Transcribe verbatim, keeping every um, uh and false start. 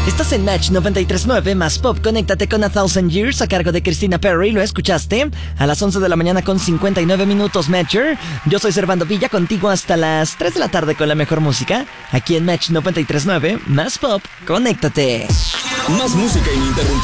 Estás en Match noventa y tres punto nueve más Pop. Conéctate con A Thousand Years a cargo de Christina Perri. ¿Lo escuchaste? A las once de la mañana con cincuenta y nueve minutos, Matcher. Yo soy Servando Villa, contigo hasta las tres de la tarde con la mejor música. Aquí en Match noventa y tres punto nueve más Pop. Conéctate. Más música ininterrumpida.